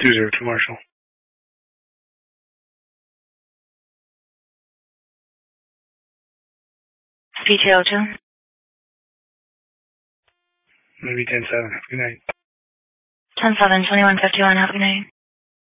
202 Marshall. PTO2. Maybe 10-7. Good night. 10-7, 2151, have a good night.